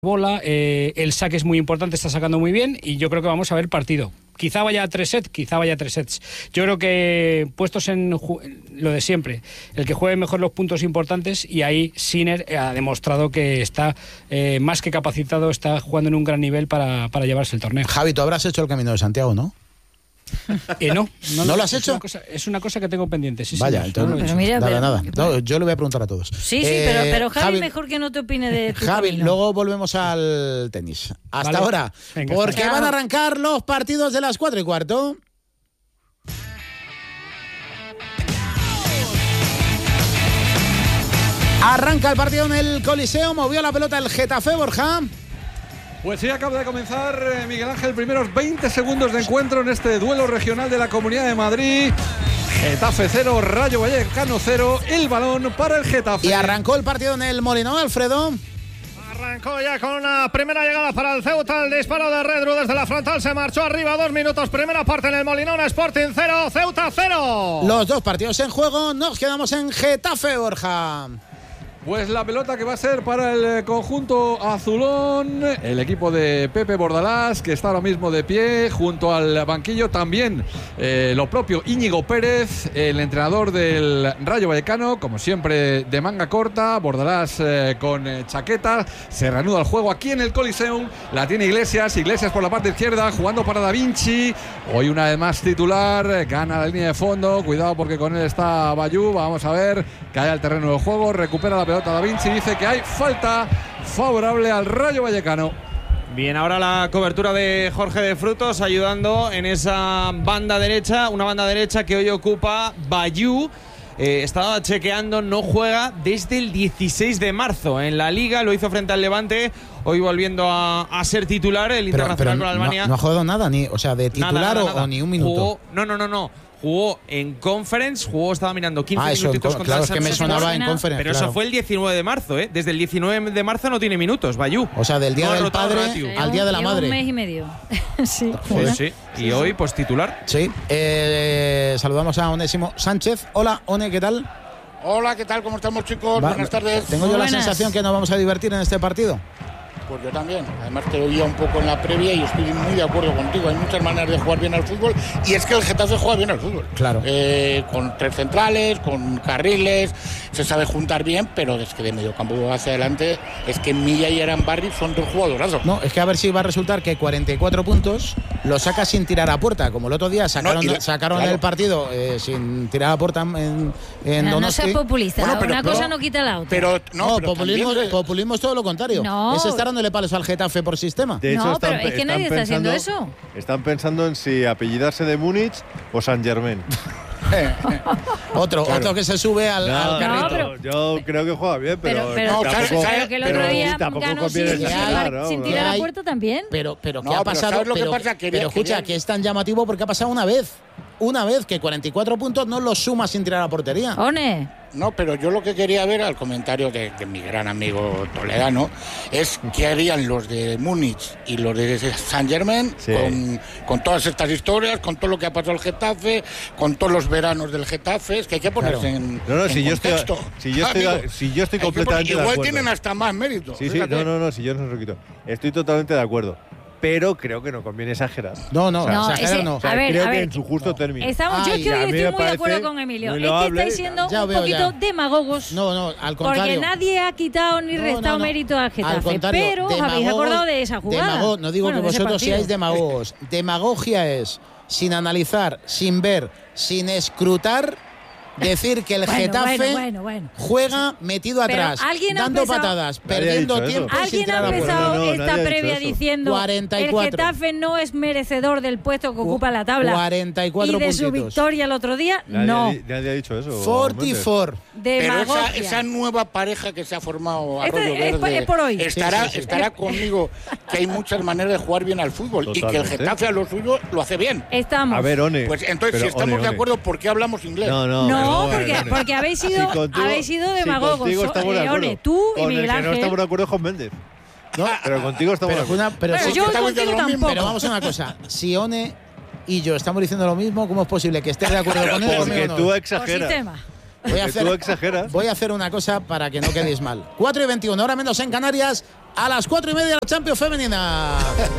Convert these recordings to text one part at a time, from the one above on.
bola, el saque es muy importante, está sacando muy bien y yo creo que vamos a ver partido. Quizá vaya a 3 sets. Yo creo que puestos en lo de siempre, el que juegue mejor los puntos importantes, y ahí Sinner ha demostrado que está más que capacitado, está jugando en un gran nivel para llevarse el torneo. Javi, tú habrás hecho el Camino de Santiago, ¿no? ¿No lo has hecho? Es una cosa que tengo pendiente, sí. Vaya, entonces nada. No, yo le voy a preguntar a todos. Sí, pero Javi, mejor que no te opine de tu Javi, camino. luego volvemos al tenis. Hasta ahora. Venga, porque chao. van a arrancar los partidos de las 4:15. Arranca el partido en el Coliseo. Movió la pelota el Getafe, Borja. Pues sí, acaba de comenzar, Miguel Ángel, primeros 20 segundos de encuentro en este duelo regional de la Comunidad de Madrid. Getafe 0, Rayo Vallecano 0, el balón para el Getafe. Y arrancó el partido en el Molinón, Alfredo. Arrancó ya con una primera llegada para el Ceuta. El disparo de Redru desde la frontal se marchó arriba. 2 minutos, primera parte en el Molinón. Sporting 0, Ceuta 0. Los dos partidos en juego. Nos quedamos en Getafe, Borja. Pues la pelota que va a ser para el conjunto azulón, el equipo de Pepe Bordalás, que está ahora mismo de pie junto al banquillo. También lo propio Íñigo Pérez, el entrenador del Rayo Vallecano, como siempre de manga corta. Bordalás con chaqueta. Se reanuda el juego aquí en el Coliseum. La tiene Iglesias por la parte izquierda, jugando para Da Vinci. Hoy una vez más titular, gana la línea de fondo. Cuidado porque con él está Bayú. Vamos a ver, cae al terreno de juego, recupera la pelota Da Vinci, dice que hay falta favorable al Rayo Vallecano. Bien, ahora la cobertura de Jorge de Frutos ayudando en esa banda derecha, una banda derecha que hoy ocupa Bayú. Estaba chequeando, no juega desde el 16 de marzo en la Liga, lo hizo frente al Levante, hoy volviendo a ser titular, el internacional con Alemania. No ha jugado nada, de titular nada. o ni un minuto. No. Jugó en Conference, estaba mirando 15 eso, minutitos contra claro, el es que me Samsung. sonaba en Conference. Pero claro. eso fue el 19 de marzo, ¿eh? Desde el 19 de marzo no tiene minutos, Bayú. O sea, del día del padre al día de la madre. Un mes y medio. Sí. Sí. Y hoy, pues titular. Sí. Saludamos a Onésimo Sánchez. Hola, One, ¿qué tal? Hola, ¿qué tal? ¿Cómo estamos, chicos? Buenas tardes. Tengo yo la sensación que nos vamos a divertir en este partido. Pues yo también. Además te oía un poco en la previa y estoy muy de acuerdo contigo. Hay muchas maneras de jugar bien al fútbol y es que el Getafe juega bien al fútbol. Claro. Con 3 centrales, con carriles, se sabe juntar bien, pero es que de medio campo hacia adelante es que Milla y Arambarri son 2 jugadorazos. No, es que a ver si va a resultar que 44 puntos lo saca sin tirar a puerta, como el otro día sacaron claro. El partido sin tirar a puerta en Donosti. No seas populista, bueno, una cosa no quita la otra. Pero populismo es todo lo contrario. No. Es estar dándole palos al Getafe por sistema. De hecho, pero es que nadie está haciendo eso. Están pensando en si apellidarse de Múnich o Saint Germain. Otro que se sube al carrito. Pero, yo creo que juega bien, pero claro que el otro día ganó sin tirar a puerta también. Pero ¿qué ha pasado? Pero escucha, que es tan llamativo porque ha pasado una vez. Una vez que 44 puntos no los suma sin tirar a portería. No, pero yo lo que quería ver al comentario de mi gran amigo toledano es qué harían los de Múnich y los de Saint-Germain con todas estas historias, con todo lo que ha pasado el Getafe, con todos los veranos del Getafe. Es que hay que ponerse en contexto. Si yo estoy completamente de acuerdo. Igual tienen hasta más mérito. Sí, si yo no lo quito. Estoy totalmente de acuerdo. Pero creo que no conviene exagerar. No, exagerar no. Creo que en su justo término. Yo estoy muy de acuerdo con Emilio. Es que estáis siendo un poquito demagogos. No, al contrario. Porque nadie ha quitado ni restado mérito al Getafe. Pero os habéis acordado de esa jugada. No digo que vosotros seáis demagogos. Demagogia es, sin analizar, sin ver, sin escrutar, decir que el Getafe juega metido atrás, dando patadas, perdiendo tiempo. Alguien ha empezado esta previa diciendo 44. el Getafe no es merecedor del puesto que ocupa la tabla 44 y de puntitos. su victoria el otro día. Nadie ha dicho eso. 44. Pero esa nueva pareja que se ha formado Arroyo Verde es por hoy. estará conmigo que hay muchas maneras de jugar bien al fútbol. Totalmente. Y que el Getafe a lo suyo lo hace bien. Estamos. A ver, One. Pues entonces, si estamos de acuerdo, ¿por qué hablamos inglés? No, porque habéis sido demagogos. One, tú y Miguel Ángel. No estamos de acuerdo con Méndez. No, pero contigo estamos de acuerdo. Pero yo contigo tampoco. Pero vamos a una cosa. Si One y yo estamos diciendo lo mismo, ¿cómo es posible que estés de acuerdo con él? Porque tú exageras. Tú exageras. Voy a hacer una cosa para que no quedéis mal. 4:21, hora menos en Canarias. A las 4:30 la Champions femenina.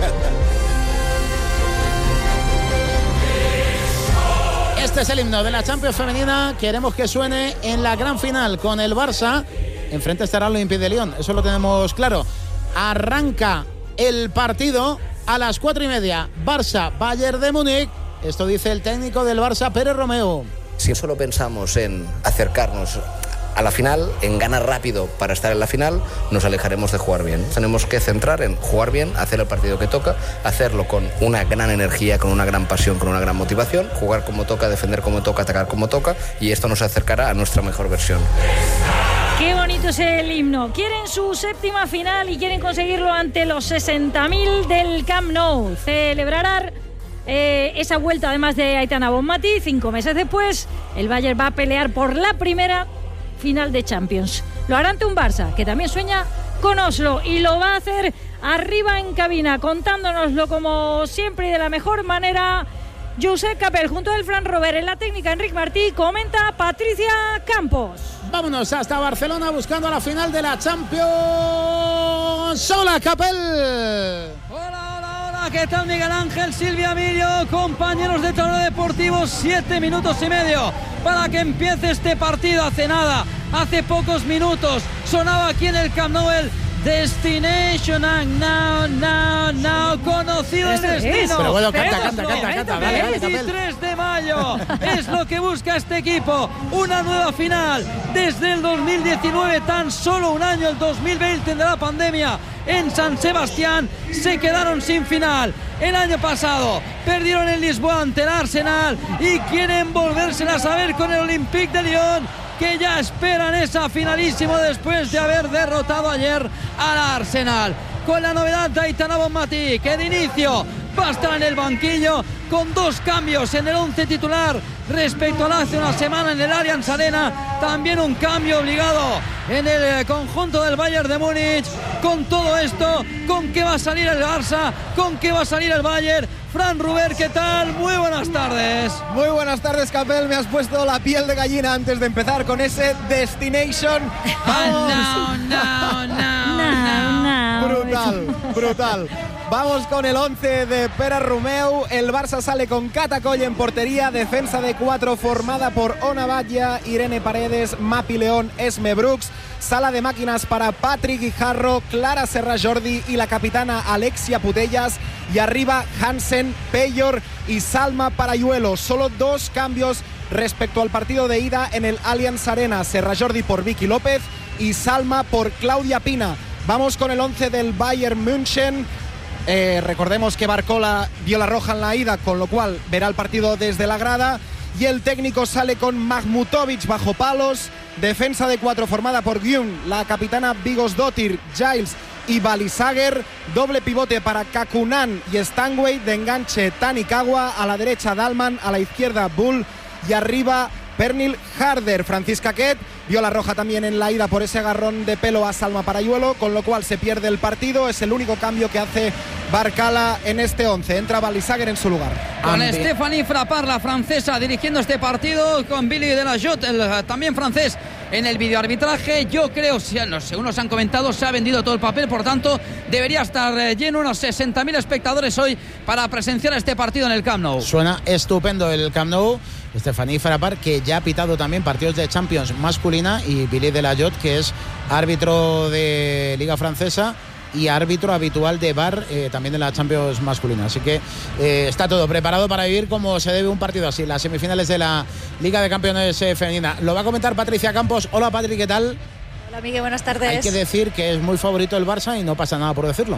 Este es el himno de la Champions femenina. Queremos que suene en la gran final con el Barça. Enfrente estará el Olympique de Lyon. Eso lo tenemos claro. Arranca el partido a las 4:30. Barça-Bayern de Múnich. Esto dice el técnico del Barça, Pere Romeu. Si solo pensamos en acercarnos a la final, en ganar rápido para estar en la final, nos alejaremos de jugar bien. Tenemos que centrar en jugar bien, hacer el partido que toca, hacerlo con una gran energía, con una gran pasión, con una gran motivación, jugar como toca, defender como toca, atacar como toca, y esto nos acercará a nuestra mejor versión. Qué bonito es el himno. Quieren su séptima final y quieren conseguirlo ante los 60.000 del Camp Nou. Celebrarán esa vuelta además de Aitana Bonmatí. 5 meses después, el Bayern va a pelear por la primera final de Champions. Lo hará ante un Barça que también sueña con Oslo y lo va a hacer arriba en cabina, contándonoslo como siempre y de la mejor manera. Josep Capel junto al Fran Robert, en la técnica Enric Martí, comenta Patricia Campos. Vámonos hasta Barcelona buscando la final de la Champions. Hola, Capel. Hola, ¿qué tal Miguel Ángel, Silvia Emilio, compañeros de Tablero Deportivo? 7 minutos y medio para que empiece este partido. Hace nada, hace pocos minutos, sonaba aquí en el Camp Nou el Destination Now, conocido el destino. Pero bueno, canta. Dale, 23 de mayo es lo que busca este equipo. Una nueva final desde el 2019, tan solo un año, el 2020 de la pandemia. En San Sebastián se quedaron sin final. El año pasado perdieron en Lisboa ante el Arsenal y quieren volvérselas a ver con el Olympique de Lyon, que ya esperan esa finalísimo después de haber derrotado ayer al Arsenal. Con la novedad de Aitana Bonmatí, que de inicio va a estar en el banquillo, con 2 cambios en el 11 titular respecto a hace una semana en el Allianz Arena. También un cambio obligado en el conjunto del Bayern de Múnich. Con todo esto, ¿con qué va a salir el Barça? ¿Con qué va a salir el Bayern? Fran Ruber, ¿qué tal? Muy buenas tardes. Muy buenas tardes, Capel. Me has puesto la piel de gallina antes de empezar con ese Destination. Brutal. Vamos con el 11 de Pere Romeu. El Barça sale con Catacoll en portería, defensa de 4 formada por Ona Batlle, Irene Paredes, Mapi León, Esme Brooks. Sala de máquinas para Patrick Guijarro, Clara Serra Jordi y la capitana Alexia Putellas. Y arriba Hansen, Peyor y Salma Parayuelo. Solo 2 cambios respecto al partido de ida en el Allianz Arena. Serra Jordi por Vicky López y Salma por Claudia Pina. Vamos con el 11 del Bayern München. Recordemos que Barcola vio la roja en la ida, con lo cual verá el partido desde la grada. Y el técnico sale con Mahmutovic bajo palos, defensa de 4 formada por Gyun, la capitana Bigosdottir, Giles y Balisager, doble pivote para Kakunan y Stanway, de enganche Tanikawa, a la derecha Dalman, a la izquierda Bull y arriba Pernil Harder. Francisca Quet vio la roja también en la ida por ese agarrón de pelo a Salma Parayuelo, con lo cual se pierde el partido. Es el único cambio que hace Barcala en este 11. Entra Balisager en su lugar. Con Stéphanie Frappart, la francesa, dirigiendo este partido, con Billy Delajot, el también francés, en el videoarbitraje. Yo creo, según nos han comentado, se ha vendido todo el papel, por tanto debería estar lleno, unos 60.000 espectadores hoy para presenciar este partido en el Camp Nou. Suena estupendo el Camp Nou. Stéphanie Frappart, que ya ha pitado también partidos de Champions masculina, y Billy Delajot, que es árbitro de Liga Francesa y árbitro habitual de VAR también de la Champions masculina. Así que está todo preparado para vivir como se debe un partido así, las semifinales de la Liga de Campeones femenina. Lo va a comentar Patricia Campos. Hola, Patri, ¿qué tal? Hola, Miguel, buenas tardes. Hay que decir que es muy favorito el Barça y no pasa nada por decirlo.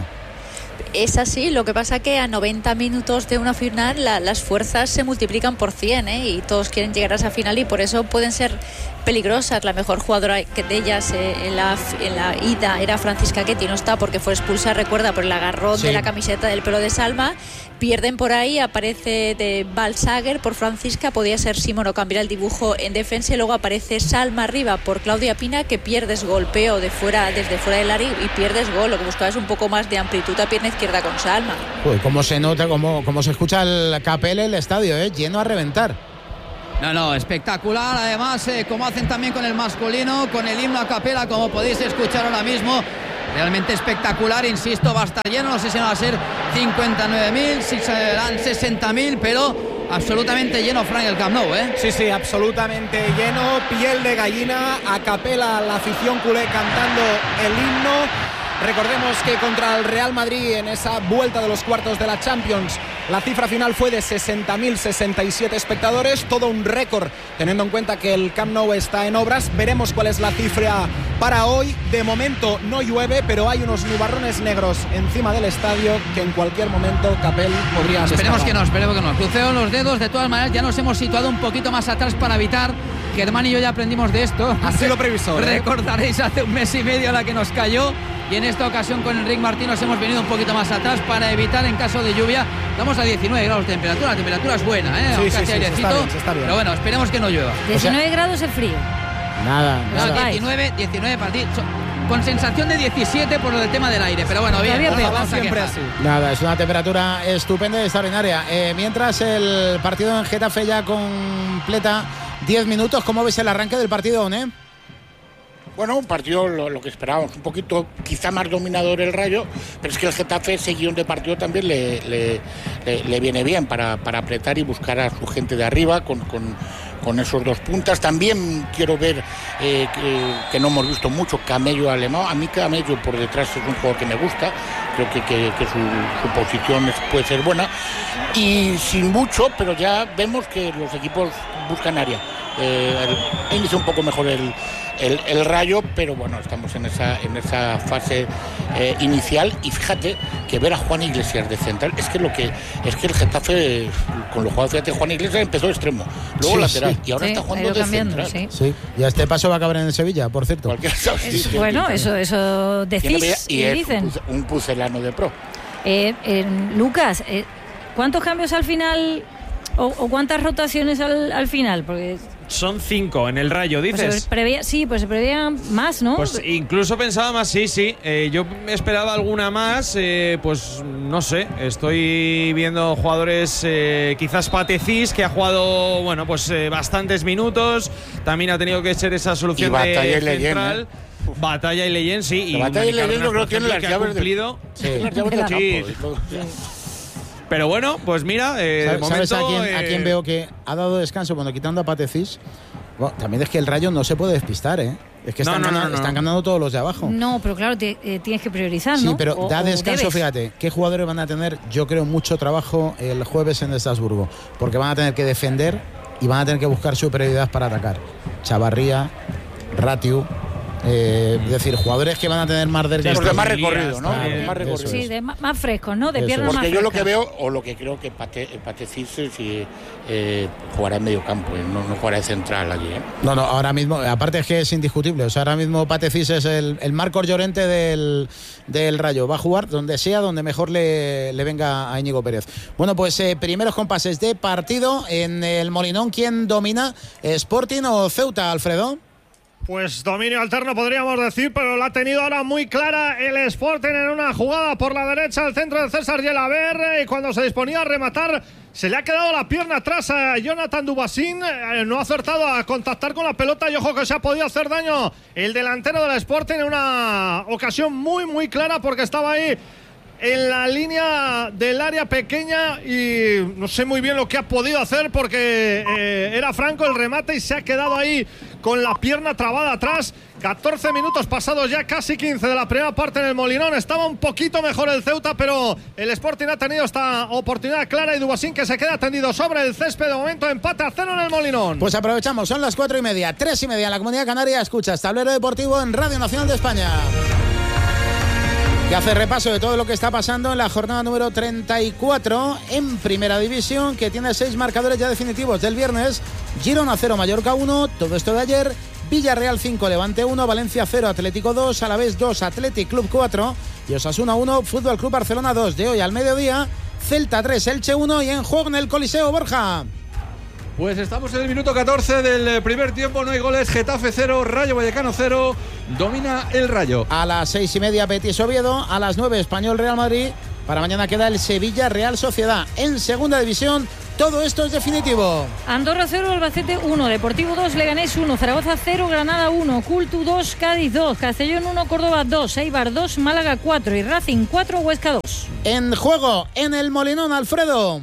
Es así, lo que pasa que a 90 minutos de una final las fuerzas se multiplican por 100, y todos quieren llegar a esa final, y por eso pueden ser peligrosas. La mejor jugadora de ellas en la ida era Francisca Quet, y no está porque fue expulsa, recuerda, por el agarrón de la camiseta del pelo de Salma. Pierden por ahí, aparece de Balisager por Francisca, podía ser Simón o cambiar el dibujo en defensa, y luego aparece Salma arriba por Claudia Pina, que pierdes golpeo desde fuera del área y pierdes gol. Lo que buscaba es un poco más de amplitud a pierna izquierda con Salma. Uy, cómo se nota, cómo se escucha el Capel, el estadio, lleno a reventar. No, espectacular. Además, como hacen también con el masculino, con el himno a capela, como podéis escuchar ahora mismo. Realmente espectacular, insisto, va a estar lleno. No sé si van a ser 59.000, si serán 60.000, pero absolutamente lleno, Frank, el Camp Nou, ¿eh? Sí, absolutamente lleno. Piel de gallina, a capela la afición culé cantando el himno. Recordemos que contra el Real Madrid en esa vuelta de los cuartos de la Champions la cifra final fue de 60.067 espectadores, todo un récord teniendo en cuenta que el Camp Nou está en obras. Veremos cuál es la cifra para hoy. De momento no llueve, pero hay unos nubarrones negros encima del estadio que en cualquier momento Capel podría Esperemos que no. Cruceo los dedos. De todas maneras, ya nos hemos situado un poquito más atrás para evitar. Germán y yo ya aprendimos de esto. Así lo previsor. Recordaréis hace un mes y medio la que nos cayó. Y en esta ocasión con Enric Martín nos hemos venido un poquito más atrás para evitar en caso de lluvia. Estamos a 19 grados de temperatura. La temperatura es buena, ¿eh? Aunque hace airecito. Está bien. Pero bueno, esperemos que no llueva. 19 grados de frío. Nada. 19 partidos. Con sensación de 17 por lo del tema del aire. Pero bueno, bien. Vamos siempre así. Nada, es una temperatura estupenda y extraordinaria. Mientras el partido en Getafe ya completa 10 minutos. ¿Cómo ves el arranque del partido, Oné? Bueno, un partido lo que esperábamos, un poquito quizá más dominador el Rayo, pero es que el Getafe ese guión de partido también le viene bien para apretar y buscar a su gente de arriba con esos dos puntas. También quiero ver que no hemos visto mucho Camello Alemão. A mí Camello por detrás es un jugador que me gusta, creo que su posición puede ser buena y sin mucho, pero ya vemos que los equipos buscan área. Inicia un poco mejor el Rayo, pero bueno, estamos en esa fase inicial y fíjate que ver a Juan Iglesias de central es que el Getafe con los jugadores, fíjate, Juan Iglesias empezó de extremo, luego lateral y ahora está jugando de central. Sí, y a este paso va a acabar en el Sevilla, por cierto. Bueno, eso decís y dicen. Un pucelano de pro. Lucas, ¿cuántos cambios al final o cuántas rotaciones al final? Porque son 5 en el Rayo, dices. Pues se preveía más, ¿no? Pues incluso pensaba más, sí. Yo esperaba alguna más, pues no sé. Estoy viendo jugadores, quizás Patecís, que ha jugado, bueno, pues bastantes minutos. También ha tenido que ser esa solución de central. Batalla y Leyen, sí. Y Batalla y Leyen yo creo que tiene las llaves cumplido. Las llaves de campo. Pero bueno, pues mira, de momento, ¿sabes a quién veo que ha dado descanso? Bueno, quitando a Patecís, bueno, también es que el Rayo no se puede despistar, ¿eh? Es que están ganando todos los de abajo. No, pero claro, tienes que priorizar, ¿no? Sí, pero da descanso, fíjate. ¿Qué jugadores van a tener? Yo creo mucho trabajo el jueves en Estrasburgo, porque van a tener que defender y van a tener que buscar superioridad para atacar. Chavarría, Ratiu. Es decir, jugadores que van a tener más más recorrido, ¿no? Más recorrido. Sí, más frescos, ¿no? De piernas más frescas. Porque yo lo que veo, o lo que creo que Patecís jugará en medio campo, no jugará de central allí. No, ahora mismo, aparte es que es indiscutible. O sea, ahora mismo Patecís es el Marcos Llorente del Rayo. Va a jugar donde sea, donde mejor le venga a Íñigo Pérez. Bueno, pues primeros compases de partido en el Molinón. ¿Quién domina? ¿Sporting o Ceuta, Alfredo? Pues dominio alterno podríamos decir, pero la ha tenido ahora muy clara el Sporting en una jugada por la derecha al centro de César Gelabert, y cuando se disponía a rematar se le ha quedado la pierna atrás a Jonathan Dubassin, no ha acertado a contactar con la pelota y ojo que se ha podido hacer daño el delantero del Sporting en una ocasión muy clara porque estaba ahí en la línea del área pequeña y no sé muy bien lo que ha podido hacer porque era franco el remate y se ha quedado ahí con la pierna trabada atrás. 14 minutos pasados ya, casi 15 de la primera parte en el Molinón. Estaba un poquito mejor el Ceuta, pero el Sporting ha tenido esta oportunidad clara y Dubassin que se queda tendido sobre el césped. De momento empate a 0 en el Molinón. Pues aprovechamos, son las 4:30, 3:30 en la Comunidad Canaria. Escuchas Tablero Deportivo en Radio Nacional de España, que hace repaso de todo lo que está pasando en la jornada número 34 en Primera División, que tiene 6 marcadores ya definitivos del viernes. Girona 0, Mallorca 1, todo esto de ayer. Villarreal 5, Levante 1, Valencia 0, Atlético 2, Alavés 2, Athletic Club 4 y Osasuna 1, Fútbol Club Barcelona 2. De hoy al mediodía, Celta 3, Elche 1 y en juego en el Coliseo, Borja. Pues estamos en el minuto 14 del primer tiempo, no hay goles. Getafe 0, Rayo Vallecano 0, domina el Rayo. A las 6:30 Betis Oviedo, a las 9 Español Real Madrid. Para mañana queda el Sevilla Real Sociedad. En segunda división, todo esto es definitivo. Andorra 0, Albacete 1, Deportivo 2, Leganés 1, Zaragoza 0, Granada 1, Cultu 2, Cádiz 2, Castellón 1, Córdoba 2, Eibar 2, Málaga 4 y Racing 4, Huesca 2. En juego, en el Molinón, Alfredo.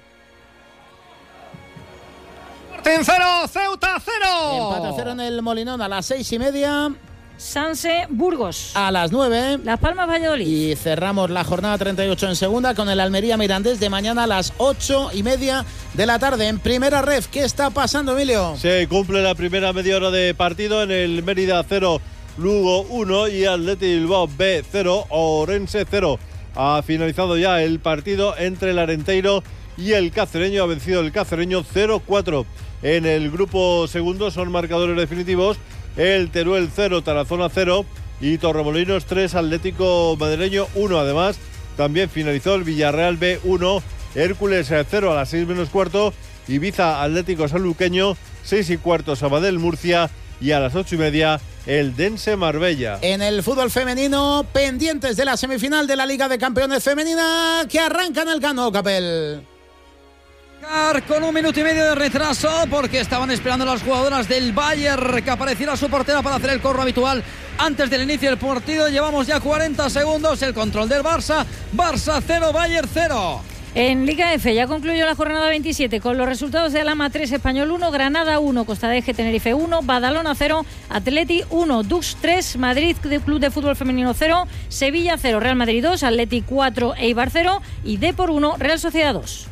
Sporting 0, Ceuta 0. Empate a 0 en el Molinón a las 6:30. Sanse, Burgos. A las 9. Las Palmas, Valladolid. Y cerramos la jornada 38 en segunda con el Almería Mirandés de mañana a las 8:30 de la tarde en primera ref. ¿Qué está pasando, Emilio? Se cumple la primera media hora de partido en el Mérida 0, Lugo 1 y Athletic Bilbao B 0, Orense 0. Ha finalizado ya el partido entre el Arenteiro y el Cacereño. Ha vencido el Cacereño 0-4. En el grupo segundo son marcadores definitivos. El Teruel 0, Tarazona 0 y Torremolinos 3, Atlético Madrileño 1. Además, también finalizó el Villarreal B 1, Hércules 0 a las 6 menos cuarto, Ibiza Atlético Sanluqueño 6 y cuarto, Sabadell Murcia y a las 8:30 el Dense Marbella. En el fútbol femenino, pendientes de la semifinal de la Liga de Campeones Femenina que arranca en el Cano, Capel. Con 1 minuto y medio de retraso porque estaban esperando las jugadoras del Bayern que apareciera su portera para hacer el corro habitual antes del inicio del partido. Llevamos ya 40 segundos, el control del Barça 0, Bayern 0. En Liga F ya concluyó la jornada 27 con los resultados de Alhama 3, Español 1, Granada 1, Costa de Eje, Tenerife 1, Badalona 0, Atleti 1, Dux 3, Madrid Club de Fútbol Femenino 0, Sevilla 0, Real Madrid 2, Atleti 4, Eibar 0 y Depor 1, Real Sociedad 2.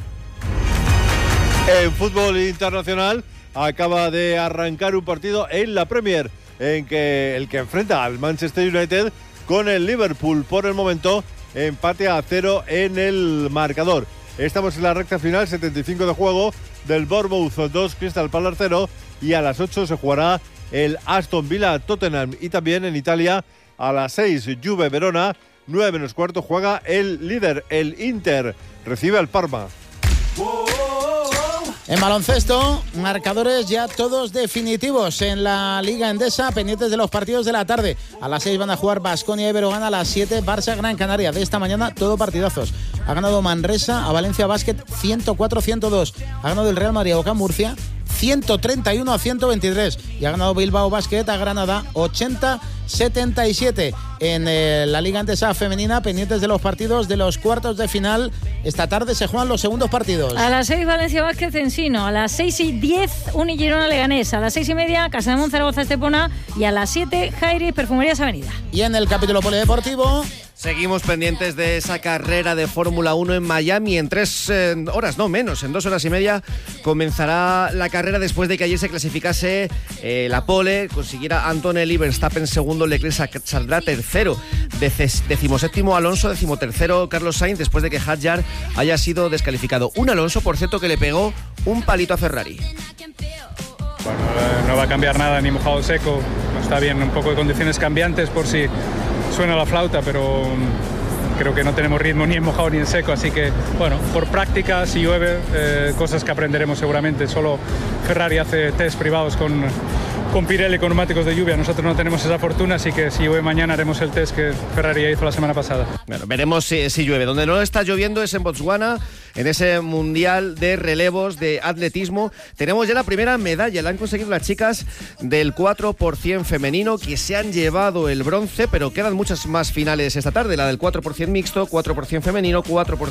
En fútbol internacional acaba de arrancar un partido en la Premier en que el que enfrenta al Manchester United con el Liverpool. Por el momento empate a 0 en el marcador. Estamos en la recta final, 75 de juego, del Bournemouth 2, Crystal Palace 0 y a las 8 se jugará el Aston Villa Tottenham. Y también en Italia a las 6 Juve Verona, 9 menos cuarto juega el líder, el Inter, recibe al Parma. En baloncesto, marcadores ya todos definitivos en la Liga Endesa, pendientes de los partidos de la tarde. A las 6 van a jugar Baskonia y Berogana, a las 7 Barça Gran Canaria. De esta mañana todo partidazos. Ha ganado Manresa a Valencia Basket 104-102. Ha ganado el Real Madrid a Ocán Murcia 131-123 y ha ganado Bilbao Basket a Granada 80-77. En la Liga Endesa femenina, pendientes de los partidos de los cuartos de final. Esta tarde se juegan los segundos partidos. A las 6 Valencia Basket Encino, a las 6:10 Unigirona Leganés, a las 6:30 Casademón Zaragoza Estepona y a las 7 Jairis Perfumerías Avenida. Y en el capítulo polideportivo seguimos pendientes de esa carrera de Fórmula 1 en Miami. En 3 horas, no menos, en 2 horas y media comenzará la carrera después de que ayer se clasificase la pole, consiguiera Antonelli, Verstappen segundo, Leclerc saldrá tercero, 17º Alonso, 13º Carlos Sainz, después de que Hadjar haya sido descalificado. Un Alonso, por cierto, que le pegó un palito a Ferrari. Bueno, no va a cambiar nada, ni mojado seco, está bien, un poco de condiciones cambiantes por si suena la flauta, pero creo que no tenemos ritmo ni en mojado ni en seco, así que, bueno, por práctica, si llueve, cosas que aprenderemos seguramente. Solo Ferrari hace test privados con Pirelli, con neumáticos de lluvia. Nosotros no tenemos esa fortuna, así que si llueve mañana haremos el test que Ferrari ya hizo la semana pasada. Bueno, veremos si llueve. Donde no está lloviendo es en Botswana, en ese mundial de relevos de atletismo. Tenemos ya la primera medalla, la han conseguido las chicas del 4% femenino, que se han llevado el bronce, pero quedan muchas más finales esta tarde, la del 4% mixto, 4% femenino,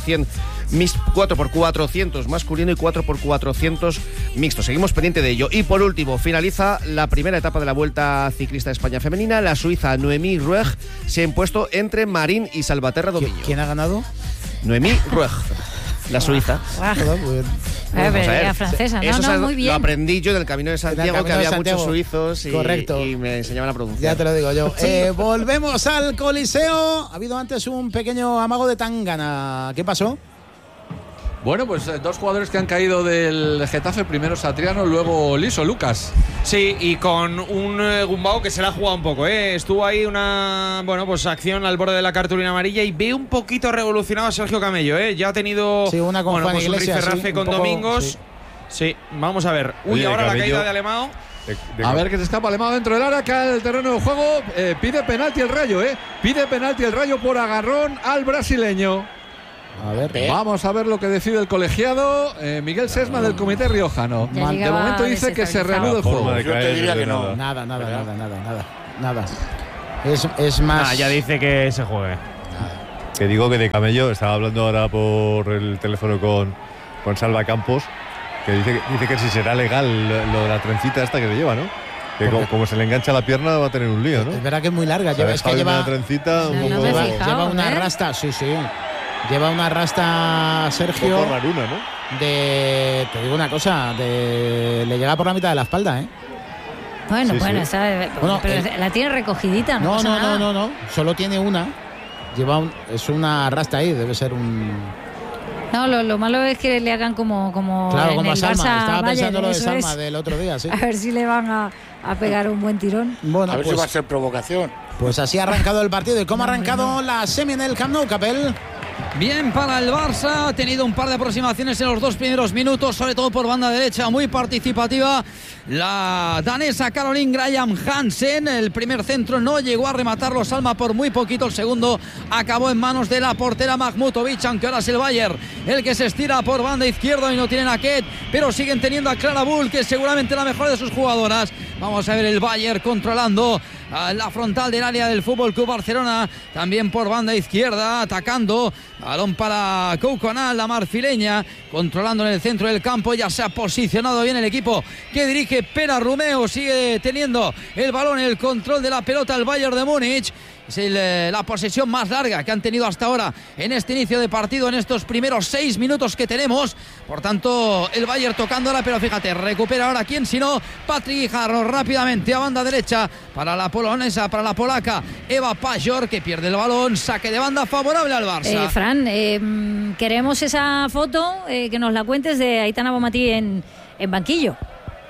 4x400 masculino y 4x400 mixto. Seguimos pendiente de ello. Y por último, finaliza la primera etapa de la Vuelta Ciclista de España femenina. La suiza Noemí Rueg se ha impuesto entre Marín y Salvaterra Domiño. ¿Quién ha ganado? Noemí Rueg, la suiza. La francesa, no, muy bien. Lo aprendí yo en el Camino de Santiago, que había muchos suizos y me enseñaban a pronunciar. Ya te lo digo yo. Volvemos al Coliseo. Ha habido antes un pequeño amago de tangana. ¿Qué pasó? Bueno, pues 2 jugadores que han caído del Getafe, primero Satriano, luego Liso, Lucas. Sí, y con un Gumbao que se la ha jugado un poco, ¿eh? Estuvo ahí una acción al borde de la cartulina amarilla y ve un poquito revolucionado a Sergio Camello, ¿eh? Ya ha tenido una con Juan Iglesias, un rifirrafe con Domingos. Sí, vamos a ver. Uy, ahora Camello, la caída de Alemão. A ver que se escapa Alemão dentro del área, cae el terreno de juego. Pide penalti el Rayo, Pide penalti el Rayo por agarrón al brasileño. A ver. Vamos a ver lo que decide el colegiado. Miguel Sesma del Comité Riojano. De momento dice que se reanude el juego. Yo te diría que no. Nada. Es más. Ya dice que se juegue. Que digo que de camello, estaba hablando ahora por el teléfono con Salva Campos, que dice que si será legal lo de la trencita esta que le lleva, ¿no? Que como se le engancha la pierna va a tener un lío, ¿no? Es verdad que es muy larga. Es que lleva una trencita un poco... Lleva una rasta, sí. Lleva una rasta, Sergio. Un poco raruna, ¿no? Te digo una cosa, le llega por la mitad de la espalda, ¿eh? Bueno, sí. Pero la tiene recogidita, ¿no? No. Solo tiene una. Es una rasta ahí, debe ser un... No, lo malo es que le hagan como claro, como a Salma. Estaba Bayern, pensando lo de Salma del otro día, sí. A ver si le van a pegar un buen tirón. Bueno, a ver si va a ser provocación. Pues así ha arrancado el partido. ¿Y cómo ha arrancado la semi en el Camp Nou, Capel? Bien para el Barça, ha tenido un par de aproximaciones en los 2 primeros minutos, sobre todo por banda derecha, muy participativa. La danesa Caroline Graham Hansen, el primer centro no llegó a rematarlo Salma por muy poquito, el segundo acabó en manos de la portera Mahmutovic, aunque ahora es el Bayern el que se estira por banda izquierda y no tienen a Ket, pero siguen teniendo a Clara Bull, que es seguramente la mejor de sus jugadoras. Vamos a ver el Bayern controlando la frontal del área del Fútbol Club Barcelona, también por banda izquierda, atacando. Balón para Koukouna, la marfileña, controlando en el centro del campo. Ya se ha posicionado bien el equipo que dirige Pera Rumeo. Sigue teniendo el balón, el control de la pelota el Bayern de Múnich. Es la posesión más larga que han tenido hasta ahora en este inicio de partido, en estos primeros 6 minutos que tenemos. Por tanto, el Bayern tocándola, pero fíjate, recupera ahora quién sino Patryk Guijarro rápidamente a banda derecha para la polonesa, para la polaca Eva Pajor, que pierde el balón, saque de banda favorable al Barça. Fran, queremos esa foto, que nos la cuentes, de Aitana Bonmatí en banquillo.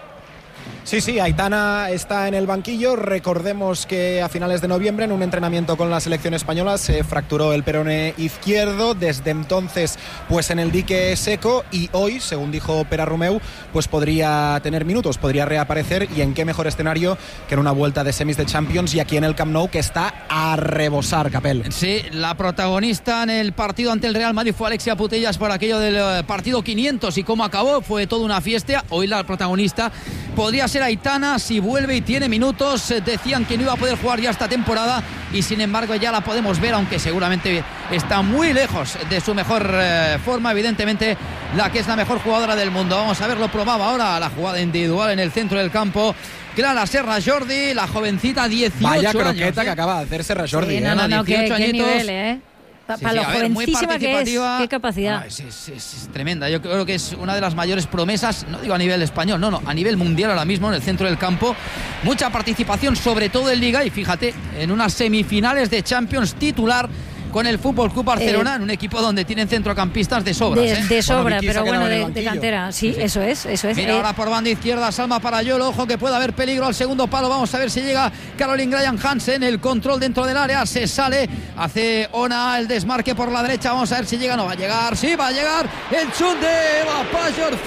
Sí, Aitana está en el banquillo. Recordemos que a finales de noviembre, en un entrenamiento con la selección española, se fracturó el peroné izquierdo. Desde entonces, pues en el dique seco, y hoy, según dijo Pera Rumeu, pues podría tener minutos, podría reaparecer, y en qué mejor escenario que en una vuelta de semis de Champions y aquí en el Camp Nou, que está a rebosar, Capel. Sí, la protagonista en el partido ante el Real Madrid fue Alexia Putellas por aquello del partido 500 y cómo acabó, fue toda una fiesta. Hoy la protagonista podría ser Aitana si vuelve y tiene minutos. Decían que no iba a poder jugar ya esta temporada y sin embargo ya la podemos ver, aunque seguramente está muy lejos de su mejor forma, evidentemente la que es la mejor jugadora del mundo. Vamos a ver, lo probaba ahora la jugada individual en el centro del campo. Clara Serra Jordi, la jovencita, 18 Vaya años. Vaya croqueta que acaba de hacer Serra Jordi. Sí, no, qué nivel, Para lo jovencísima que es, qué capacidad. Es tremenda. Yo creo que es una de las mayores promesas, no digo a nivel español, no, a nivel mundial ahora mismo en el centro del campo. Mucha participación, sobre todo en Liga, y fíjate, en unas semifinales de Champions titular con el Fútbol Club Barcelona, en un equipo donde tienen centrocampistas de sobra. De sobra, pero bueno, de cantera. Sí, eso es. Mira, ahora por banda izquierda, Salma Parayolo. Ojo que puede haber peligro al segundo palo. Vamos a ver si llega Caroline Graham Hansen. El control dentro del área, se sale. Hace Ona el desmarque por la derecha. Vamos a ver si llega. No va a llegar. Sí, va a llegar. El chut de Eva Pajor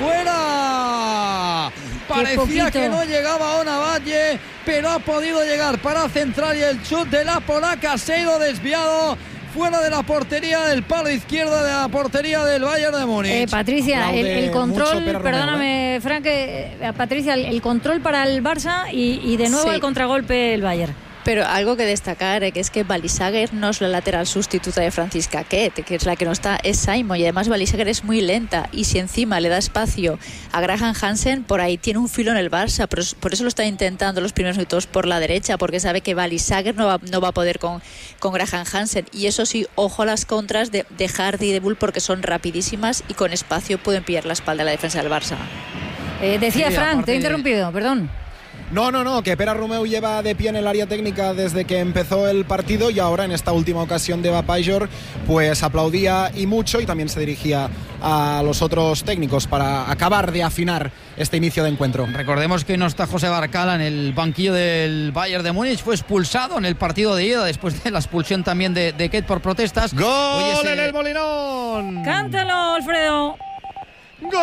fuera. Parecía que no llegaba Ona Valle, pero ha podido llegar para centrar, y el chut de la polaca se ha ido desviado fuera de la portería, del palo izquierdo de la portería del Bayern de Múnich. Patricia, el control, perdóname, Frank, Patricia, el control para el Barça y de nuevo el contragolpe el Bayern. Pero algo que destacar, que es que Balisaguer no es la lateral sustituta de Franziska Ket, que es la que no está, es Simon, y además Balisaguer es muy lenta, y si encima le da espacio a Graham Hansen, por ahí tiene un filo en el Barça. Por eso lo está intentando los primeros minutos por la derecha, porque sabe que Balisaguer no va a poder con Graham Hansen. Y eso sí, ojo a las contras de Hardy y de Bull, porque son rapidísimas y con espacio pueden pillar la espalda de la defensa del Barça. Decía Frank, te he interrumpido, perdón. No, que Pera Rumeu lleva de pie en el área técnica desde que empezó el partido, y ahora en esta última ocasión de Eva Pajor pues aplaudía y mucho, y también se dirigía a los otros técnicos para acabar de afinar este inicio de encuentro. Recordemos que no está José Barcala en el banquillo del Bayern de Múnich, fue expulsado en el partido de ida después de la expulsión también de Ket por protestas. ¡Gol en el Molinón! ¡Cántalo, Alfredo! ¡Gol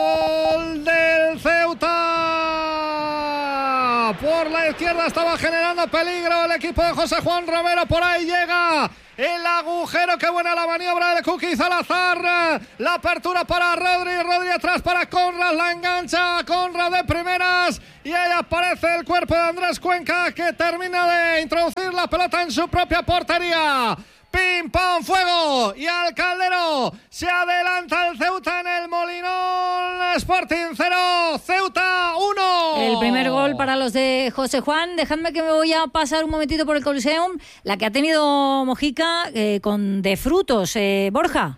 del Ceuta! Por la izquierda estaba generando pasando peligro el equipo de José Juan Romero. Por ahí llega el agujero. Qué buena la maniobra de Cookie Salazar. La apertura para Rodri atrás para Conrad. La engancha Conrad de primeras. Y ahí aparece el cuerpo de Andrés Cuenca, que termina de introducir la pelota en su propia portería. Pim, pam, fuego. Y al Caldero se adelanta el Ceuta en el Molinón. Sporting 0, Ceuta 1. El primer gol para los de José Juan. Dejadme que me voy a pasar un momentito por el Coliseum. La que ha tenido Mojica con de frutos. Borja.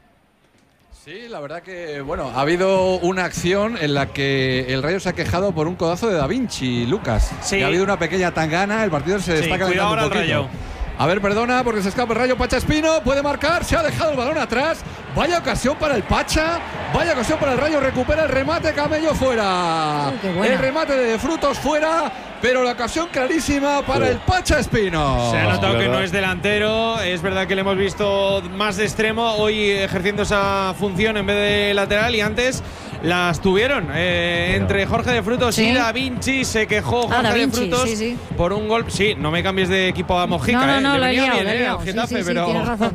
Sí, la verdad que, bueno, ha habido una acción en la que el Rayo se ha quejado por un codazo de Da Vinci, Lucas. Sí. Y ha habido una pequeña tangana, el partido se está calentando un poquito. El Rayo. A ver, perdona, porque se escapa el Rayo. Pacha Espino puede marcar, se ha dejado el balón atrás. Vaya ocasión para el Pacha, vaya ocasión para el Rayo. Recupera el remate, Camello fuera. El remate de Frutos fuera, pero la ocasión clarísima para el Pacha Espino. Se ha notado que no es delantero. Es verdad que le hemos visto más de extremo hoy ejerciendo esa función en vez de lateral, y antes las tuvieron entre Jorge de Frutos y Da Vinci. Se quejó Jorge de Frutos por un gol. Sí, no me cambies de equipo a Mojica. No, le venía bien, al Getafe, pero tienes razón.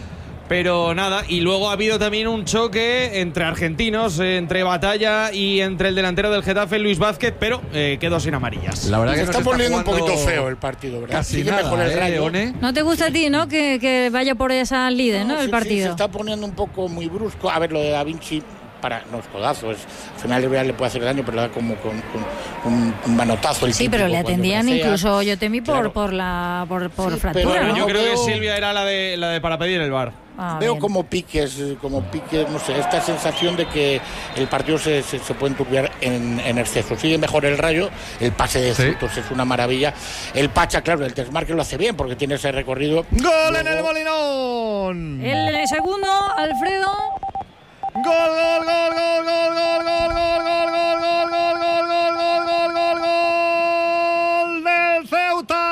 Pero nada, y luego ha habido también un choque entre argentinos, entre Batalla y entre el delantero del Getafe, Luis Vázquez, pero quedó sin amarillas. La verdad que se está poniendo un poquito feo el partido, ¿verdad? Casi sigue nada, mejor el Rayo. ¿No te gusta a ti, no? Que vaya por esa líder, ¿no? El partido. Sí, se está poniendo un poco muy brusco. A ver, lo de Da Vinci, no es codazo, al final le puede hacer daño, pero le da como con un manotazo. Sí, pero le atendían incluso, yo temí por fractura, ¿no? Yo creo que Silvia era la de para pedir el VAR. Veo como piques, no sé, esta sensación de que el partido se puede enturbiar en exceso. Sigue mejor el Rayo, el pase de Frutos es una maravilla. El Pacha, claro, el desmarque lo hace bien porque tiene ese recorrido. ¡Gol en el Molinón! El segundo, Alfredo. Gol, gol, gol, gol, gol, gol, gol, gol, gol, gol, gol, gol, gol, gol, gol, gol, gol, gol del Ceuta.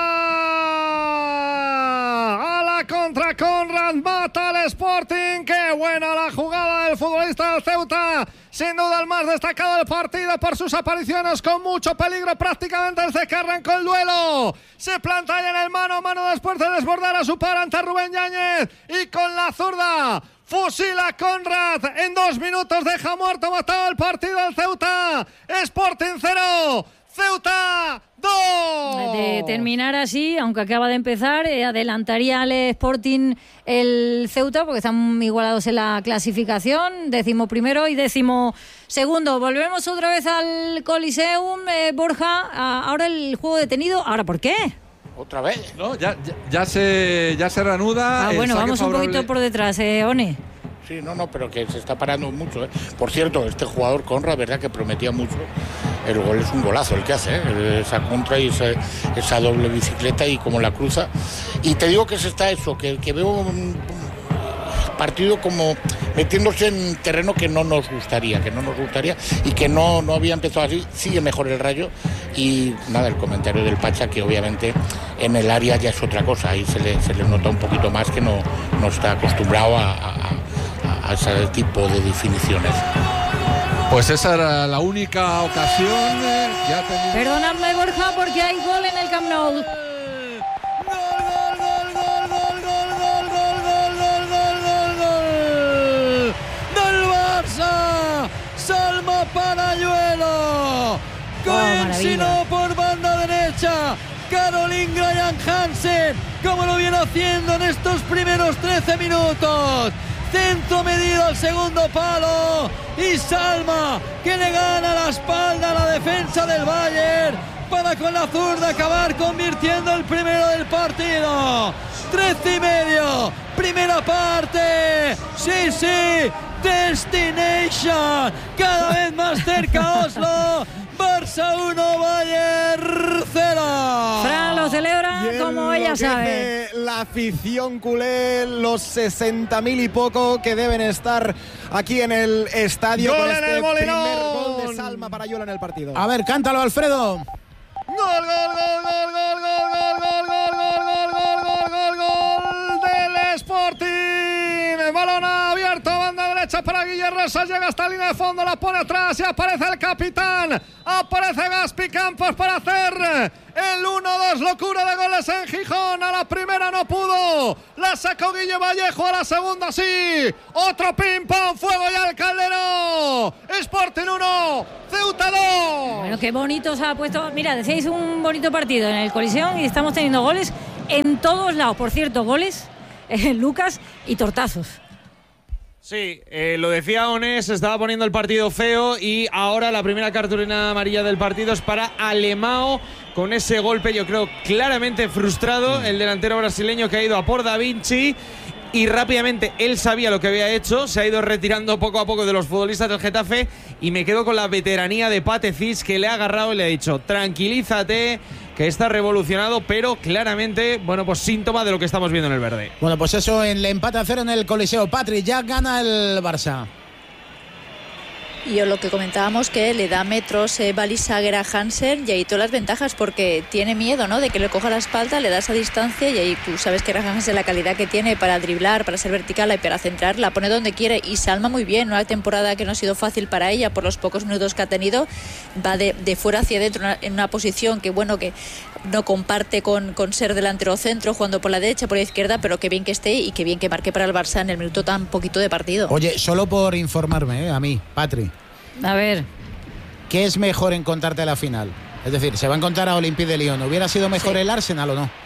A la contra, Conrad mata al Sporting. Qué buena la jugada del futbolista del Ceuta. Sin duda el más destacado del partido por sus apariciones con mucho peligro prácticamente desde que arrancó el duelo. Se planta ahí en el mano a mano después de desbordar a su par ante Rubén Yáñez. Y con la zurda fusila Conrad. En 2 minutos deja muerto, matado el partido del Ceuta. Sporting 0, Ceuta 2. De terminar así, aunque acaba de empezar, adelantaría al Sporting el Ceuta, porque están igualados en la clasificación, 11º y 12º. Volvemos otra vez al Coliseum, Borja. Ahora el juego detenido. ¿Ahora por qué? ¿Otra vez? No, ya se reanuda. Bueno, vamos un poquito por detrás, One. Sí, pero que se está parando mucho. Por cierto, este jugador Conrad, verdad que prometía mucho. El gol es un golazo el que hace, esa contra y esa doble bicicleta y como la cruza. Y te digo que que veo un partido como metiéndose en terreno que no nos gustaría y que no había empezado así. Sigue mejor el Rayo y nada, el comentario del Pacha, que obviamente en el área ya es otra cosa, ahí se le nota un poquito más que no está acostumbrado a ese tipo de definiciones. Pues esa era la única ocasión. Perdóname, Borja, porque hay gol en el Camp Nou. Salma Parayuelo, Coensinó por banda derecha, Caroline Graham Hansen, como lo viene haciendo en estos primeros 13 minutos. Centro medido al segundo palo y Salma, que le gana la espalda a la defensa del Bayern para con la zurda acabar convirtiendo el primero del partido. 13:30, primera parte. Sí, Destination, cada vez más cerca Oslo. Barça 1, Bayern 0. Fran lo celebra como ella sabe. La afición culé, los 60.000 y poco que deben estar aquí en el estadio. Gol con en el primer gol de Salma Parayuelo en el partido. A ver, cántalo, Alfredo. Gol, gol, gol, gol, gol, gol, gol, gol, gol, gol, gol, gol, gol, gol del Sporting. Balón abierto, banda derecha derecha para Guillermo Rosas, llega hasta la línea de fondo, la pone atrás y aparece el capitán, aparece Gaspi Campos para hacer el 1-2, locura de goles en Gijón. A la primera no pudo, la sacó Guille Vallejo, a la segunda sí, otro ping pong, fuego ya el Calderón. Sporting 1, Ceuta 2. Bueno, qué bonito se ha puesto. Mira, decíais un bonito partido en el Coliseum y estamos teniendo goles en todos lados. Por cierto, goles, Lucas, y tortazos. Sí, lo decía Onés, se estaba poniendo el partido feo y ahora la primera cartulina amarilla del partido es para Alemão, con ese golpe yo creo claramente frustrado, el delantero brasileño que ha ido a por Da Vinci y rápidamente él sabía lo que había hecho, se ha ido retirando poco a poco de los futbolistas del Getafe y me quedo con la veteranía de Pate Cis, que le ha agarrado y le ha dicho tranquilízate, que está revolucionado, pero claramente, bueno, pues síntoma de lo que estamos viendo en el verde. Bueno, pues eso, en el empate a 0 en el Coliseo. Patri, ya gana el Barça. Y lo que comentábamos, que le da metros Balisaguer a Hansen y ahí todas las ventajas, porque tiene miedo, ¿no?, de que le coja la espalda, le da esa distancia y ahí tú sabes que Hansen, la calidad que tiene para driblar, para ser vertical y para centrar, la pone donde quiere y Salma muy bien. Una temporada que no ha sido fácil para ella por los pocos minutos que ha tenido, va de fuera hacia adentro en una posición que, bueno, que no comparte con ser delantero o centro, jugando por la derecha, por la izquierda, pero qué bien que esté y qué bien que marque para el Barça en el minuto tan poquito de partido. Oye, solo por informarme, a mí, Patri. A ver. ¿Qué es mejor encontrarte a la final? Es decir, se va a encontrar a Olympique de Lyon. ¿Hubiera sido mejor el Arsenal o no?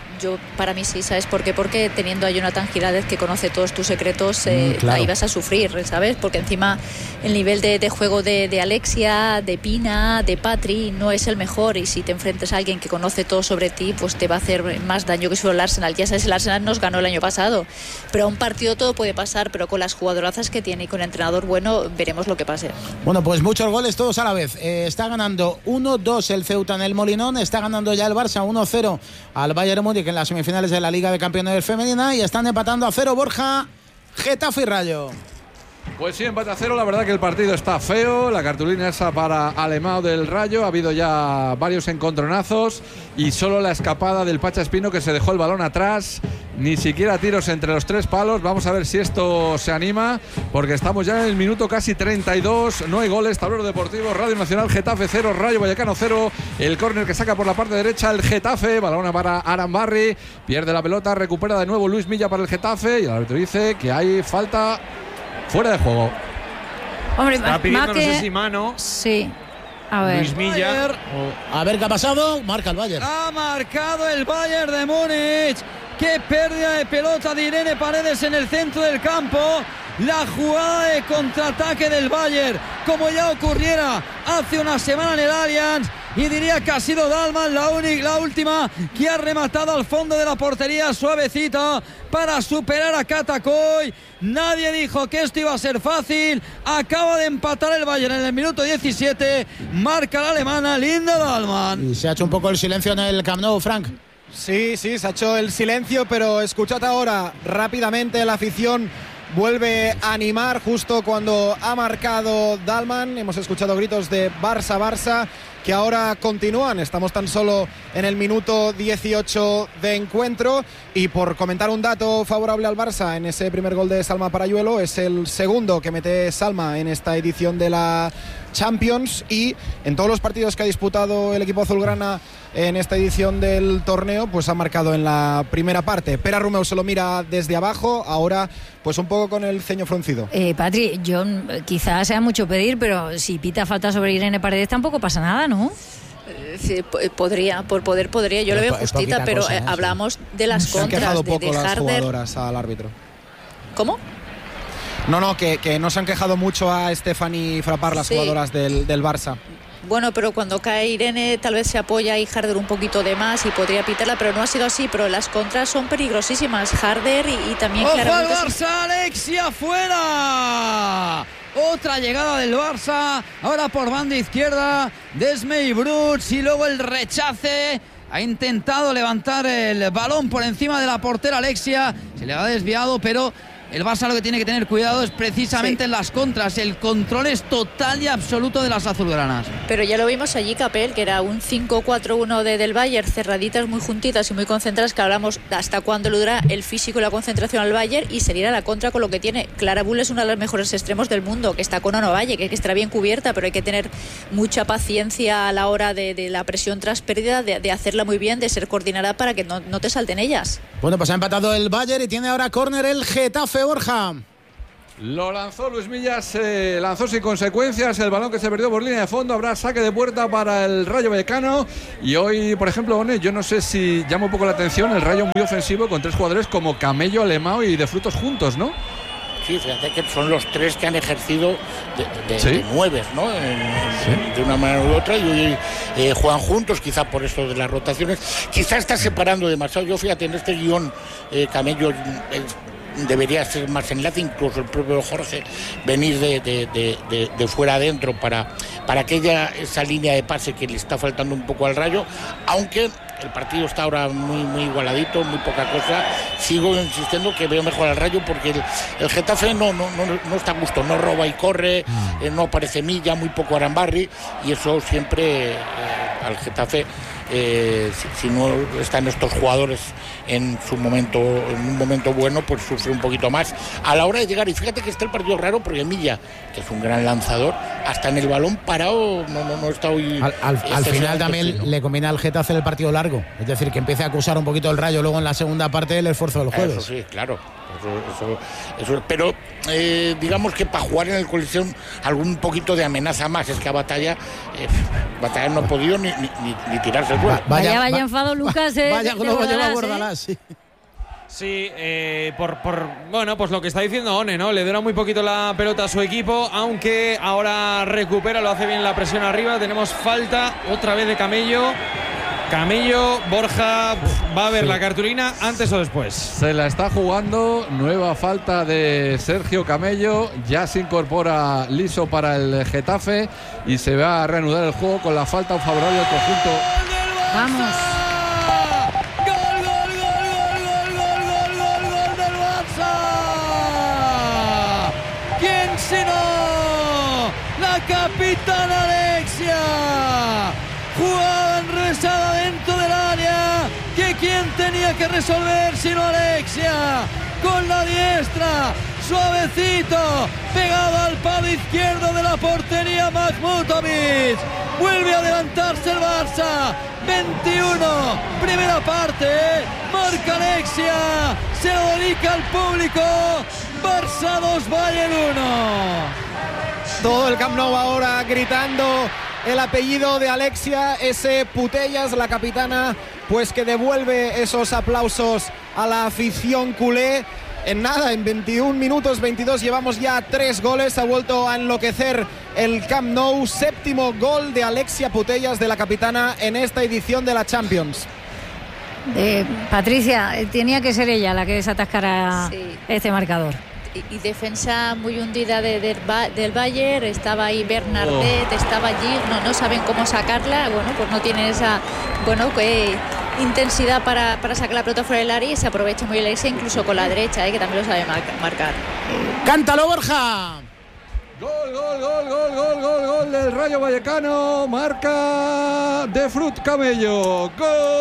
Para mí sí, ¿sabes por qué? Porque teniendo a Jonathan Giraldez, que conoce todos tus secretos, claro, ahí vas a sufrir, ¿sabes? Porque encima el nivel de juego de Alexia, de Pina, de Patri no es el mejor, y si te enfrentas a alguien que conoce todo sobre ti, pues te va a hacer más daño que solo el Arsenal. Ya sabes, el Arsenal nos ganó el año pasado, pero a un partido todo puede pasar, pero con las jugadorazas que tiene y con el entrenador bueno, veremos lo que pase. Bueno, pues muchos goles todos a la vez. Está ganando 1-2 el Ceuta en el Molinón, está ganando ya el Barça 1-0 al Bayern Múnich en las semifinales de la Liga de Campeones femenina, y están empatando a 0 Borja, Getafe y Rayo. Pues sí, empate a 0. La verdad que el partido está feo. La cartulina esa para Alemão del Rayo. Ha habido ya varios encontronazos y solo la escapada del Pacha Espino, que se dejó el balón atrás. Ni siquiera tiros entre los tres palos. Vamos a ver si esto se anima, porque estamos ya en el minuto casi 32. No hay goles. Tablero Deportivo, Radio Nacional, Getafe 0, Rayo Vallecano 0. El córner que saca por la parte derecha el Getafe. Balón para Arambarri. Pierde la pelota. Recupera de nuevo Luis Milla para el Getafe. Y el árbitro dice que hay falta fuera de juego. Hombre, está pidiendo, no sé si mano. Sí. A ver. Luis Milla. A ver qué ha pasado. Marca el Bayern. Ha marcado el Bayern de Múnich. Qué pérdida de pelota de Irene Paredes en el centro del campo. La jugada de contraataque del Bayern, como ya ocurriera hace una semana en el Allianz. Y diría que ha sido Dalman la última que ha rematado al fondo de la portería suavecita para superar a Katakoy. Nadie dijo que esto iba a ser fácil. Acaba de empatar el Bayern en el minuto 17. Marca la alemana Linda Dalman. Y se ha hecho un poco el silencio en el Camp Nou, Frank. Sí, se ha hecho el silencio, pero escuchad ahora rápidamente, la afición vuelve a animar justo cuando ha marcado Dalman. Hemos escuchado gritos de Barça, Barça, que ahora continúan. Estamos tan solo en el minuto 18 de encuentro, y por comentar un dato favorable al Barça en ese primer gol de Salma Parayuelo, es el segundo que mete Salma en esta edición de la Champions, y en todos los partidos que ha disputado el equipo azulgrana en esta edición del torneo, pues ha marcado en la primera parte. Pere Rumeu se lo mira desde abajo, ahora pues un poco con el ceño fruncido. Patri, yo quizás sea mucho pedir, pero si pita falta sobre Irene Paredes tampoco pasa nada, ¿no? Sí, podría, por poder podría. Yo lo veo justita, pero cosa, hablamos de las contras. Se han quejado de poco las Harder. Jugadoras al árbitro. ¿Cómo? No, que no se han quejado mucho a Stephanie Frappart, las jugadoras del Barça. Bueno, pero cuando cae Irene tal vez se apoya y Harder un poquito de más y podría pitarla, pero no ha sido así. Pero las contras son peligrosísimas. Harder y también ¡ojo claramente... al Barça! ¡Alexia fuera! Otra llegada del Barça, ahora por banda izquierda, Desmey Bruts, y luego el rechace. Ha intentado levantar el balón por encima de la portera Alexia, se le ha desviado, pero el Barça lo que tiene que tener cuidado es precisamente en las contras. El control es total y absoluto de las azulgranas. Pero ya lo vimos allí, Capel, que era un 5-4-1 del Bayern, cerraditas, muy juntitas y muy concentradas, que hablamos hasta cuándo le dura el físico y la concentración al Bayern, y sería a la contra con lo que tiene. Clara Bull es uno de los mejores extremos del mundo, que está con Onovalle, que estará bien cubierta, pero hay que tener mucha paciencia a la hora de la presión tras pérdida, de hacerla muy bien, de ser coordinada para que no te salten ellas. Bueno, pues ha empatado el Bayern y tiene ahora córner el Getafe, Borja. Lo lanzó Luis Millas, lanzó sin consecuencias el balón que se perdió por línea de fondo. Habrá saque de puerta para el Rayo Vallecano. Y hoy, por ejemplo, One, yo no sé si llama un poco la atención el Rayo muy ofensivo con 3 jugadores como Camello, Alemão y De Frutos juntos, ¿no? Sí, fíjate que son los 3 que han ejercido de 9, ¿no? De una manera u otra, y hoy juegan juntos, quizá por eso de las rotaciones. Quizá está separando demasiado. Yo, fíjate, en este guión, Camello debería ser más enlace, incluso el propio Jorge venir de fuera adentro para esa línea de pase que le está faltando un poco al Rayo, aunque el partido está ahora muy igualadito, muy poca cosa. Sigo insistiendo que veo mejor al Rayo, porque el Getafe no está a gusto, no roba y corre, no aparece Milla, muy poco Arambarri, y eso siempre al Getafe, si no están estos jugadores en un momento bueno, pues sufre un poquito más a la hora de llegar. Y fíjate que está el partido raro, porque Milla, que es un gran lanzador, hasta en el balón parado no está hoy. Al final también le conviene al Getafe el partido largo, es decir, que empiece a acusar un poquito el Rayo luego en la segunda parte del esfuerzo del jueves. Eso sí, claro. Eso, pero digamos que para jugar en el Coliseum algún poquito de amenaza más. Es que a Batalla no ha podido ni tirarse el suelo. Vaya enfado, Lucas. Vaya globo lleva Bordalás, sí. Sí, bueno, pues lo que está diciendo One, ¿no? Le dura muy poquito la pelota a su equipo, aunque ahora recupera, lo hace bien la presión arriba. Tenemos falta otra vez de Camello. Borja, ¿va a ver la cartulina antes o después? Se la está jugando, nueva falta de Sergio Camello, ya se incorpora liso para el Getafe y se va a reanudar el juego con la falta favorable al conjunto. ¡Vamos! La capitana Alexia, jugada enrevesada dentro del área, que quien tenía que resolver sino Alexia, con la diestra, suavecito, pegado al palo izquierdo de la portería Mahmutovic. Vuelve a adelantarse el Barça, 21, primera parte, marca Alexia, se lo dedica al público. Barça 2, Bayern 1. Todo el Camp Nou ahora gritando el apellido de Alexia, ese Putellas, la capitana, pues que devuelve esos aplausos a la afición culé. En nada, en 21 minutos 22 llevamos ya 3 goles, ha vuelto a enloquecer el Camp Nou, 7º gol de Alexia Putellas, de la capitana, en esta edición de la Champions. Patricia, tenía que ser ella la que desatascara este marcador. Y defensa muy hundida del Bayern. Estaba ahí Bernardet, estaba allí, no saben cómo sacarla. Bueno, pues no tienen esa intensidad para sacar la pelota fuera del área, y se aprovecha muy Alexia, incluso con la derecha, que también lo sabe marcar. ¡Cántalo, Borja! Gol del Rayo Vallecano, marca De Frutos Camello.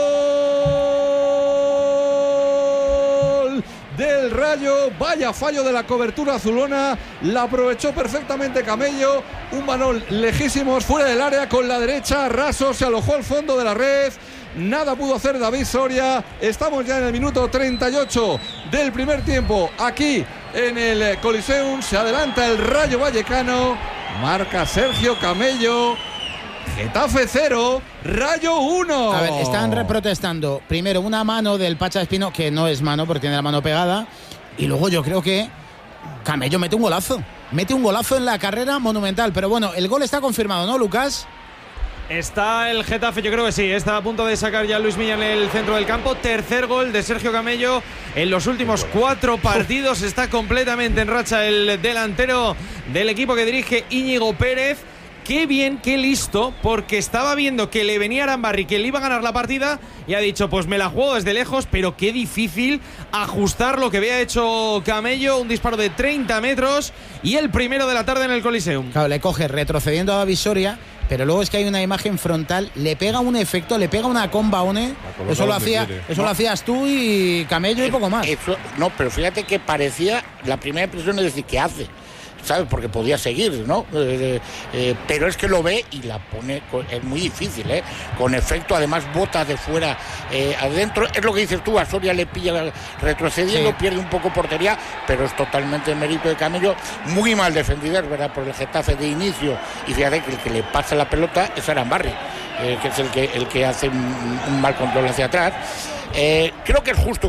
Gol del Rayo, vaya fallo de la cobertura azulona, la aprovechó perfectamente Camello, un balón lejísimos fuera del área con la derecha, raso, se alojó al fondo de la red, nada pudo hacer David Soria. Estamos ya en el minuto 38 del primer tiempo, aquí en el Coliseum, se adelanta el Rayo Vallecano, marca Sergio Camello. Getafe 0, Rayo 1. A ver, están reprotestando. Primero, una mano del Pacha Espino, que no es mano porque tiene la mano pegada. Y luego yo creo que Camello mete un golazo. Mete un golazo en la carrera monumental. Pero bueno, el gol está confirmado, ¿no, Lucas? Está el Getafe, yo creo que sí. Está a punto de sacar ya Luis Milla en el centro del campo. Tercer gol de Sergio Camello en los últimos 4 partidos. Está completamente en racha el delantero del equipo que dirige Íñigo Pérez. qué bien, qué listo, porque estaba viendo que le venía Arambarri, que le iba a ganar la partida, y ha dicho, pues me la juego desde lejos, pero qué difícil ajustar lo que había hecho Camello, un disparo de 30 metros y el primero de la tarde en el Coliseum. Claro, le coge retrocediendo a Visoria, pero luego es que hay una imagen frontal, le pega un efecto, le pega una comba one. Eso lo hacías tú y Camello y poco más. No, pero fíjate que parecía, la primera impresión es decir, ¿qué hace? ¿Sabes? Porque podía seguir, ¿no? Pero es que lo ve y la pone, es muy difícil, ¿eh? Con efecto, además bota de fuera adentro. Es lo que dices tú, a Soria le pilla retrocediendo, pierde un poco portería, pero es totalmente mérito de Camello. Muy mal defendido, es verdad, por el Getafe de inicio. Y fíjate que el que le pasa la pelota es Arambarri, que es el que hace un mal control hacia atrás. Creo que es justo